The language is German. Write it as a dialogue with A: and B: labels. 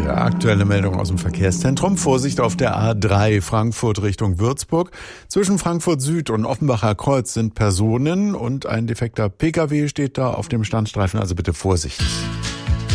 A: Ja, aktuelle Meldung aus dem Verkehrszentrum. Vorsicht auf der A3 Frankfurt Richtung Würzburg. Zwischen Frankfurt Süd und Offenbacher Kreuz sind Personen und ein defekter Pkw steht da auf dem Standstreifen, also bitte vorsichtig.